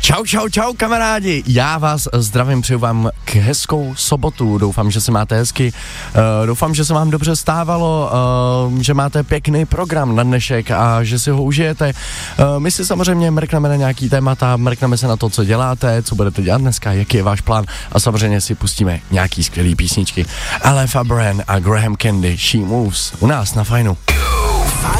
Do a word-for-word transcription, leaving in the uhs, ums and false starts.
Čau, čau, čau kamarádi, já vás zdravím, přeju vám k hezkou sobotu, doufám, že se máte hezky, uh, doufám, že se vám dobře stávalo, uh, že máte pěkný program na dnešek a že si ho užijete. Uh, my si samozřejmě mrkneme na nějaký témata, mrkneme se na to, co děláte, co budete dělat dneska, jaký je váš plán a samozřejmě si pustíme nějaký skvělý písničky. Ale Fabian a Graham Candy, She Moves, u nás na Fajnu.